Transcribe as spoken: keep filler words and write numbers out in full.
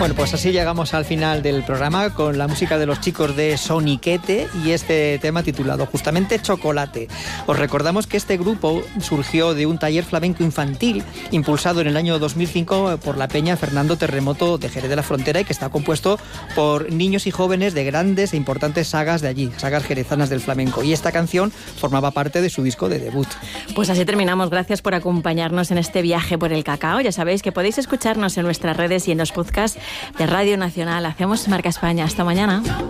Bueno, pues así llegamos al final del programa con la música de los chicos de Soniquete y este tema titulado justamente Chocolate. Os recordamos que este grupo surgió de un taller flamenco infantil impulsado en el año dos mil cinco por la Peña Fernando Terremoto de Jerez de la Frontera y que está compuesto por niños y jóvenes de grandes e importantes sagas de allí, sagas jerezanas del flamenco. Y esta canción formaba parte de su disco de debut. Pues así terminamos. Gracias por acompañarnos en este viaje por el cacao. Ya sabéis que podéis escucharnos en nuestras redes y en los podcasts de Radio Nacional. Hacemos Marca España. Hasta mañana.